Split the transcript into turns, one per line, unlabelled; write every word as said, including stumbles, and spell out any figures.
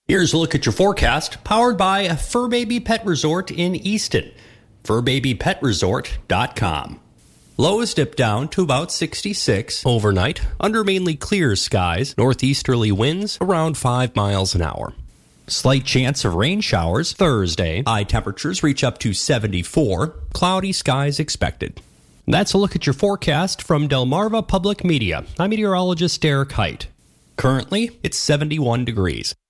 Here's a look at your forecast, powered by Fur Baby Pet Resort in Easton. fur baby pet resort dot com. Lows dip down to about sixty-six overnight, under mainly clear skies, northeasterly winds around five miles an hour. Slight chance of rain showers Thursday. High temperatures reach up to seventy-four. Cloudy skies expected. That's a look at your forecast from Delmarva Public Media. I'm meteorologist Derek Height. Currently, it's seventy-one degrees.